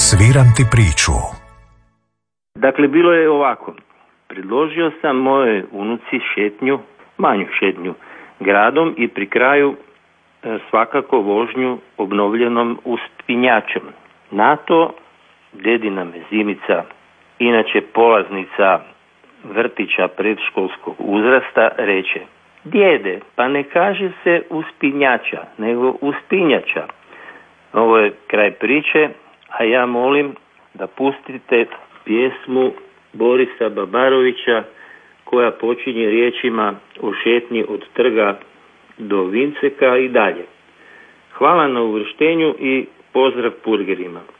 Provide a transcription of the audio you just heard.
Sviram ti priču. Dakle, bilo je ovako. Predložio sam moje unuci šetnju, manju šetnju gradom i pri kraju svakako vožnju obnovljenom uspinjačem. Na to dedina me Zimica, inače polaznica vrtića predškolskog uzrasta, reče: djede, pa ne kaže se uspinjača, nego uspinjača. Ovo je kraj priče, a ja molim da pustite pjesmu Borisa Babarovića koja počinje riječima o šetnji od Trga do Vinceka i dalje. Hvala na uvrštenju i pozdrav purgerima.